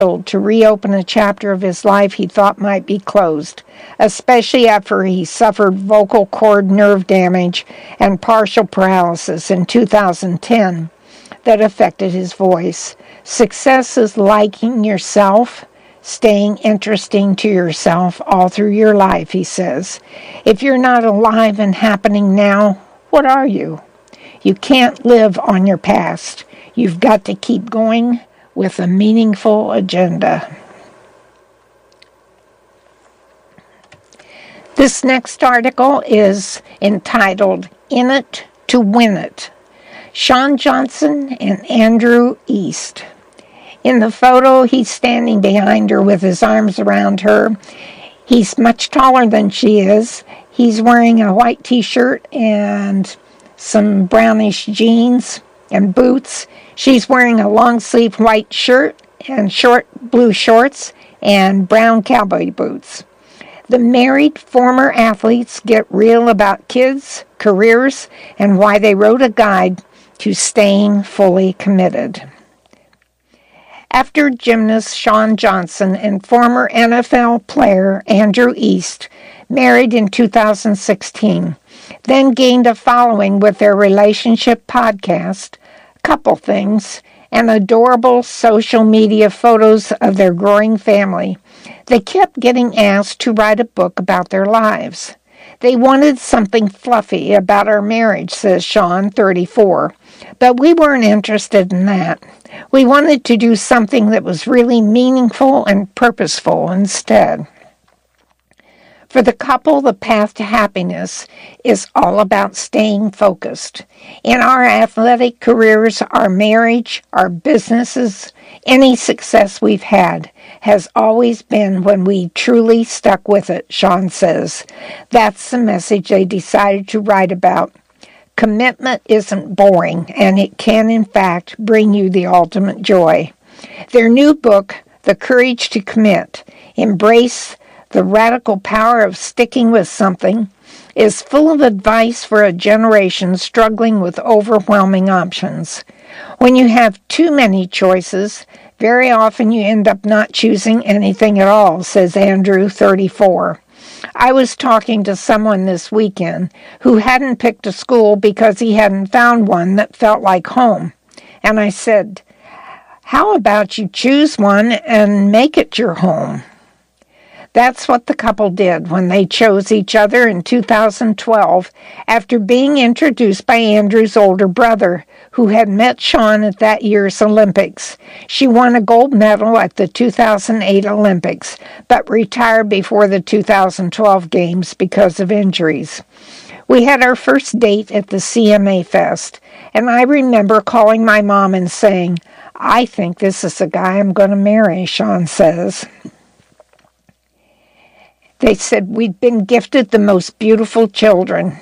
to reopen a chapter of his life he thought might be closed, especially after he suffered vocal cord nerve damage and partial paralysis in 2010 that affected his voice. Success is liking yourself, staying interesting to yourself all through your life, he says. If you're not alive and happening now, what are you? You can't live on your past. You've got to keep going with a meaningful agenda. This next article is entitled, In It to Win It. Shawn Johnson and Andrew East. In the photo, he's standing behind her with his arms around her. He's much taller than she is. He's wearing a white t-shirt and some brownish jeans and boots. She's wearing a long-sleeve white shirt and short blue shorts and brown cowboy boots. The married former athletes get real about kids, careers, and why they wrote a guide to staying fully committed. After gymnast Shawn Johnson and former NFL player Andrew East married in 2016, then gained a following with their relationship podcast, Couple Things, and adorable social media photos of their growing family, they kept getting asked to write a book about their lives. They wanted something fluffy about our marriage, says Shawn, 34, but we weren't interested in that. We wanted to do something that was really meaningful and purposeful instead. For the couple, the path to happiness is all about staying focused. In our athletic careers, our marriage, our businesses, any success we've had has always been when we truly stuck with it, Shawn says. That's the message they decided to write about. Commitment isn't boring, and it can, in fact, bring you the ultimate joy. Their new book, The Courage to Commit, Embrace the Radical Power of Sticking with Something, is full of advice for a generation struggling with overwhelming options. When you have too many choices, very often you end up not choosing anything at all, says Andrew, 34. I was talking to someone this weekend who hadn't picked a school because he hadn't found one that felt like home. And I said, how about you choose one and make it your home? That's what the couple did when they chose each other in 2012 after being introduced by Andrew's older brother, who had met Shawn at that year's Olympics. She won a gold medal at the 2008 Olympics, but retired before the 2012 Games because of injuries. We had our first date at the CMA Fest, and I remember calling my mom and saying, I think this is the guy I'm going to marry, Shawn says. They said, we'd been gifted the most beautiful children.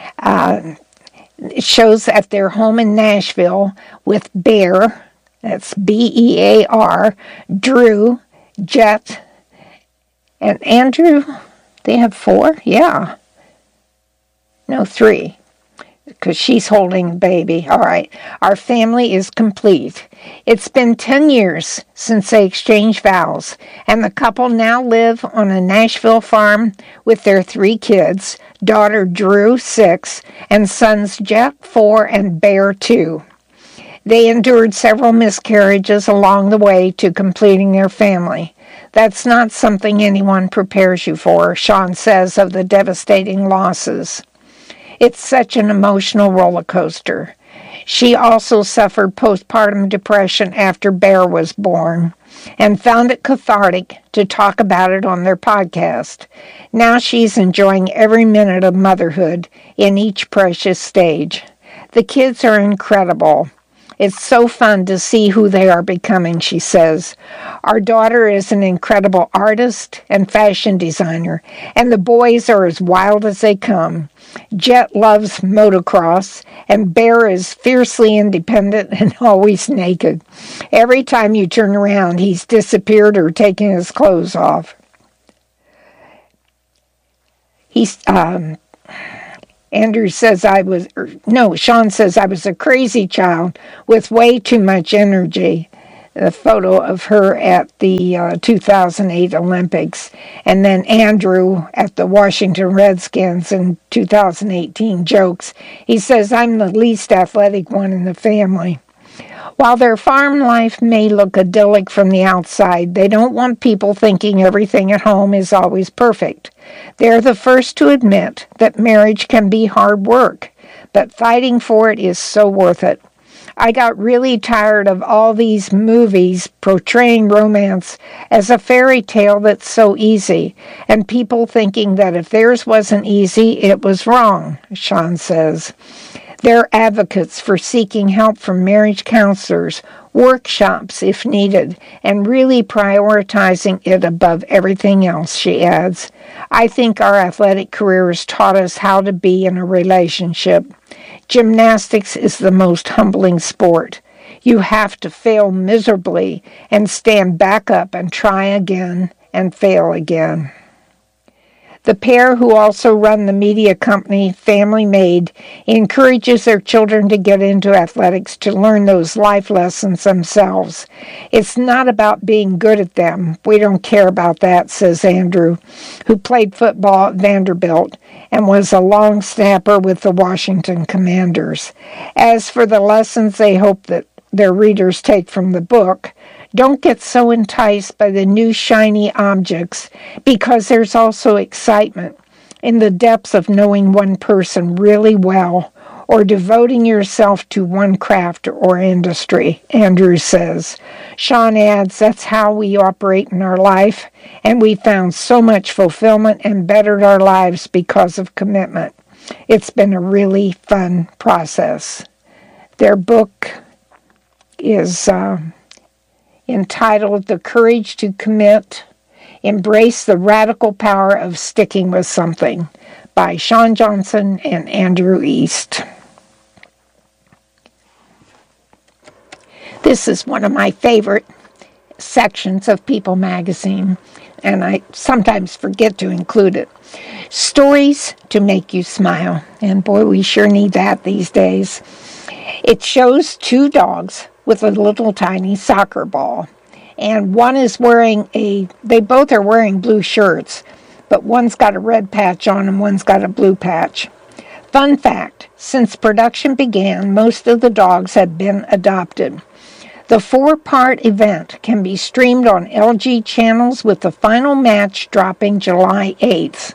It shows at their home in Nashville with Bear, that's B-E-A-R, Drew, Jet, and Andrew. They have 4? Yeah. No, 3. Because she's holding a baby. All right. Our family is complete. It's been 10 years since they exchanged vows, and the couple now live on a Nashville farm with their 3 kids, daughter Drew, 6, and sons Jet, 4, and Bear, 2. They endured several miscarriages along the way to completing their family. That's not something anyone prepares you for, Shawn says of the devastating losses. It's such an emotional roller coaster. She also suffered postpartum depression after Bear was born and found it cathartic to talk about it on their podcast. Now she's enjoying every minute of motherhood in each precious stage. The kids are incredible. It's so fun to see who they are becoming, she says. Our daughter is an incredible artist and fashion designer, and the boys are as wild as they come. Jet loves motocross, and Bear is fiercely independent and always naked. Every time you turn around, he's disappeared or taken his clothes off. Shawn says, I was a crazy child with way too much energy. the photo of her at the 2008 Olympics, and then Andrew at the Washington Redskins in 2018 jokes. He says, "I'm the least athletic one in the family." While their farm life may look idyllic from the outside, they don't want people thinking everything at home is always perfect. They're the first to admit that marriage can be hard work, but fighting for it is so worth it. I got really tired of all these movies portraying romance as a fairy tale that's so easy, and people thinking that if theirs wasn't easy, it was wrong, Sean says. They're advocates for seeking help from marriage counselors, workshops if needed, and really prioritizing it above everything else, she adds. I think our athletic careers taught us how to be in a relationship. Gymnastics is the most humbling sport. You have to fail miserably and stand back up and try again and fail again. The pair, who also run the media company Family Made, encourages their children to get into athletics to learn those life lessons themselves. It's not about being good at them. We don't care about that, says Andrew, who played football at Vanderbilt and was a long snapper with the Washington Commanders. As for the lessons they hope that their readers take from the book, don't get so enticed by the new shiny objects, because there's also excitement in the depths of knowing one person really well or devoting yourself to one craft or industry, Andrew says. Sean adds, that's how we operate in our life, and we found so much fulfillment and bettered our lives because of commitment. It's been a really fun process. Their book is entitled The Courage to Commit, Embrace the Radical Power of Sticking with Something by Shawn Johnson and Andrew East. This is one of my favorite sections of People magazine, and I sometimes forget to include it. Stories to make you smile. And boy, we sure need that these days. It shows two dogs with a little tiny soccer ball. And one is they both are wearing blue shirts, but one's got a red patch on and one's got a blue patch. Fun fact, since production began, most of the dogs had been adopted. The 4-part event can be streamed on LG channels, with the final match dropping July 8th.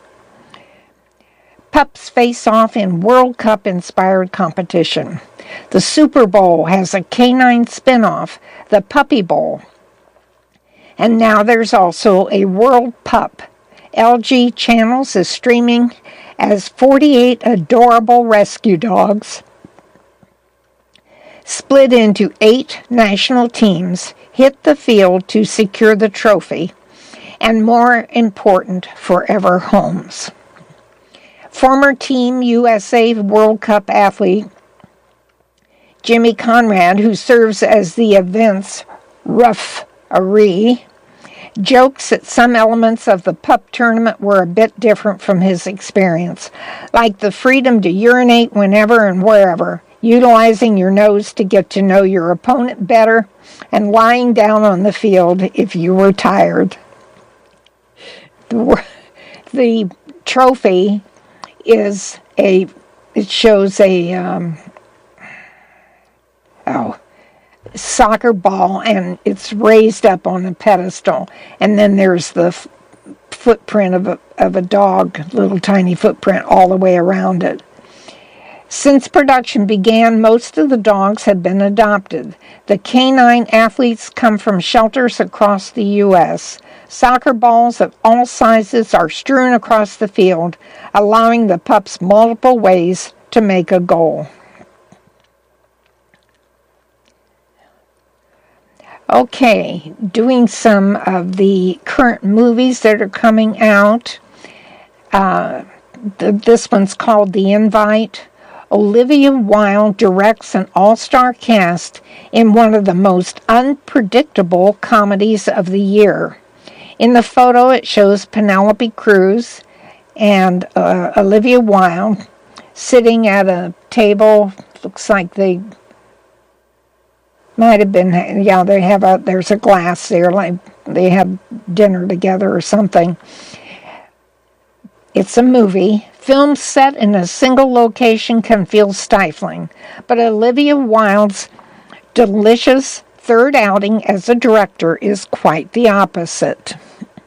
Pups face off in World Cup-inspired competition. The Super Bowl has a canine spinoff, the Puppy Bowl. And now there's also a World Pup. LG Channels is streaming as 48 adorable rescue dogs, split into 8 national teams, hit the field to secure the trophy, and more important, forever homes. Former Team USA World Cup athlete Jimmy Conrad, who serves as the event's referee, jokes that some elements of the pup tournament were a bit different from his experience, like the freedom to urinate whenever and wherever, utilizing your nose to get to know your opponent better, and lying down on the field if you were tired. The trophy shows a soccer ball, and it's raised up on a pedestal, and then there's the footprint of a dog, little tiny footprint all the way around it. Since production began, most of the dogs have been adopted. The canine athletes come from shelters across the U.S. Soccer balls of all sizes are strewn across the field, allowing the pups multiple ways to make a goal. Okay, doing some of the current movies that are coming out. This one's called The Invite. Olivia Wilde directs an all-star cast in one of the most unpredictable comedies of the year. In the photo, it shows Penelope Cruz and Olivia Wilde sitting at a table. Looks like they Might have been, yeah, there's a glass there, like they had dinner together or something. It's a movie. Films set in a single location can feel stifling, but Olivia Wilde's delicious third outing as a director is quite the opposite.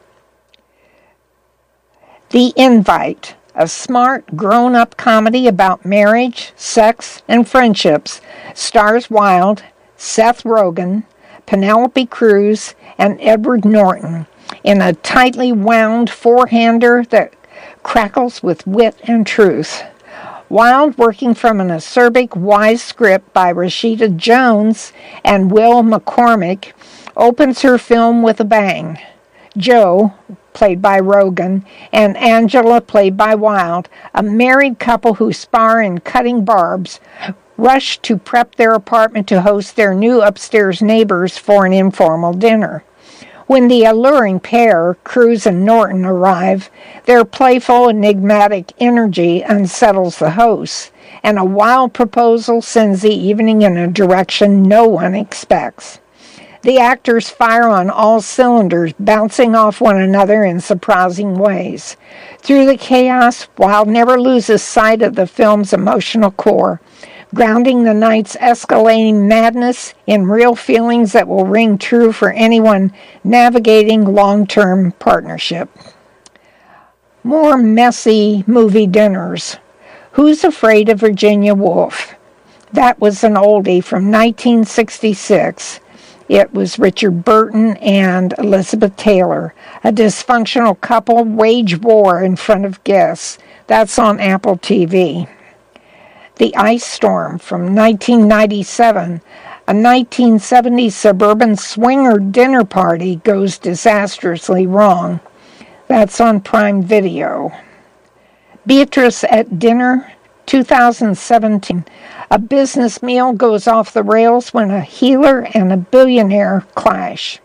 The Invite, a smart, grown-up comedy about marriage, sex, and friendships, stars Wilde, Seth Rogen, Penelope Cruz, and Edward Norton in a tightly wound four-hander that crackles with wit and truth. Wilde, working from an acerbic, wise script by Rashida Jones and Will McCormick, opens her film with a bang. Joe, played by Rogen, and Angela, played by Wilde, a married couple who spar in cutting barbs, rush to prep their apartment to host their new upstairs neighbors for an informal dinner. When the alluring pair, Cruz and Norton, arrive, their playful, enigmatic energy unsettles the hosts, and a wild proposal sends the evening in a direction no one expects. The actors fire on all cylinders, bouncing off one another in surprising ways. Through the chaos, Wilde never loses sight of the film's emotional core, grounding the night's escalating madness in real feelings that will ring true for anyone navigating long-term partnership. More messy movie dinners. Who's Afraid of Virginia Woolf? That was an oldie from 1966. It was Richard Burton and Elizabeth Taylor. A dysfunctional couple wage war in front of guests. That's on Apple TV. The Ice Storm from 1997. A 1970s suburban swinger dinner party goes disastrously wrong. That's on Prime Video. Beatrice at Dinner, 2017. A business meal goes off the rails when a healer and a billionaire clash.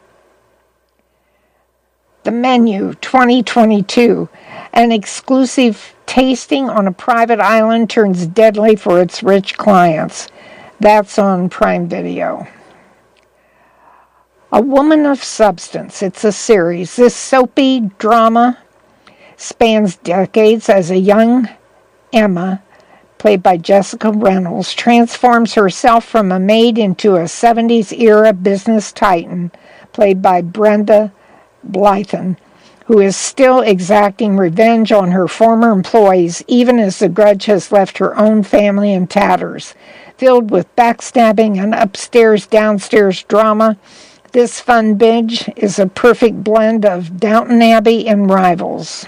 The Menu, 2022. An exclusive tasting on a private island turns deadly for its rich clients. That's on Prime Video. A Woman of Substance. It's a series. This soapy drama spans decades as a young Emma, played by Jessica Reynolds, transforms herself from a maid into a 70s-era business titan, played by Brenda Blythen, who is still exacting revenge on her former employees, even as the grudge has left her own family in tatters. Filled with backstabbing and upstairs-downstairs drama, this fun binge is a perfect blend of Downton Abbey and Rivals.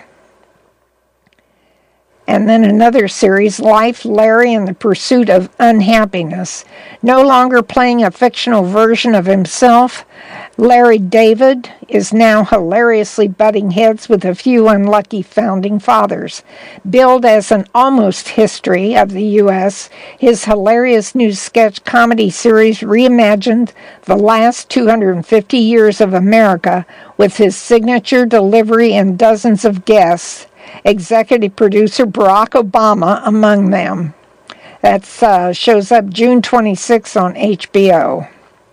And then another series, Life, Larry and the Pursuit of Unhappiness. No longer playing a fictional version of himself, Larry David is now hilariously butting heads with a few unlucky founding fathers. Billed as an almost history of the U.S., his hilarious new sketch comedy series reimagined the last 250 years of America with his signature delivery and dozens of guests, executive producer Barack Obama among them. That shows up June 26 on HBO.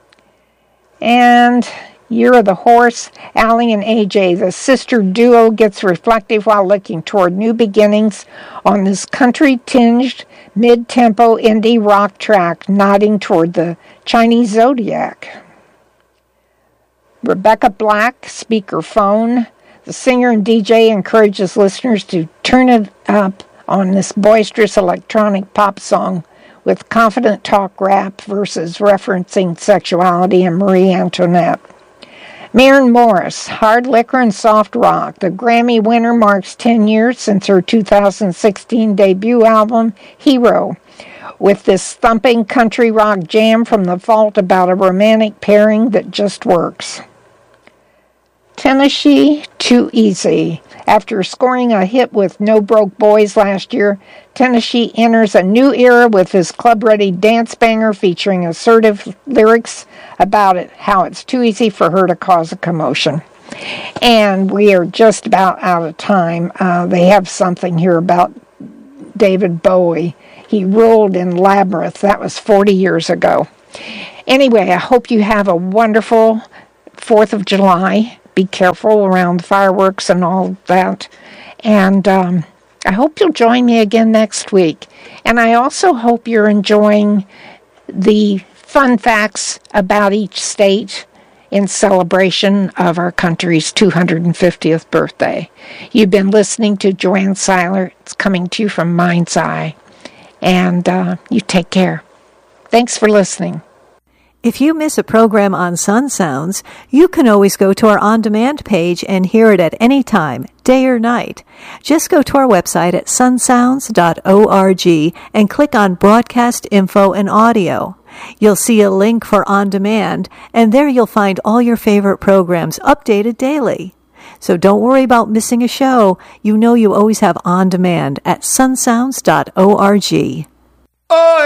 And Year of the Horse, Allie and AJ, the sister duo, gets reflective while looking toward new beginnings on this country-tinged, mid-tempo indie rock track, nodding toward the Chinese zodiac. Rebecca Black, Speakerphone. The singer and DJ encourages listeners to turn it up on this boisterous electronic pop song with confident talk rap verses referencing sexuality and Marie Antoinette. Maren Morris, hard liquor and soft rock. The Grammy winner marks 10 years since her 2016 debut album, Hero, with this thumping country rock jam from the vault about a romantic pairing that just works. Tennessee, Too Easy. After scoring a hit with No Broke Boys last year, Tennessee enters a new era with his club-ready dance banger featuring assertive lyrics about how it's too easy for her to cause a commotion. And we are just about out of time. They have something here about David Bowie. He ruled in Labyrinth. That was 40 years ago. Anyway, I hope you have a wonderful 4th of July. Be careful around the fireworks and all that. And I hope you'll join me again next week. And I also hope you're enjoying the fun facts about each state in celebration of our country's 250th birthday. You've been listening to Joanne Seiler. It's coming to you from Mind's Eye. And you take care. Thanks for listening. If you miss a program on Sun Sounds, you can always go to our on-demand page and hear it at any time, day or night. Just go to our website at sunsounds.org and click on Broadcast Info and Audio. You'll see a link for On Demand, and there you'll find all your favorite programs updated daily. So don't worry about missing a show. You know you always have On Demand at sunsounds.org.